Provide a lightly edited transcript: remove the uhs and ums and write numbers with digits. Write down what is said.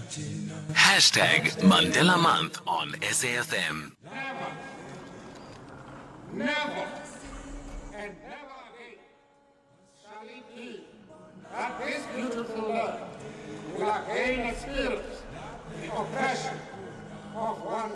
Hashtag Mandela Month on SAFM. Never, and never again shall it be that this beautiful land will again experience the oppression of one